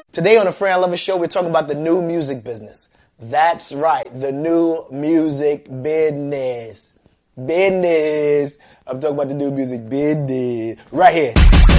Today on the Fran Lover Show, we're talking about the new music business. That's right, the new music business. I'm talking about the new music business right here.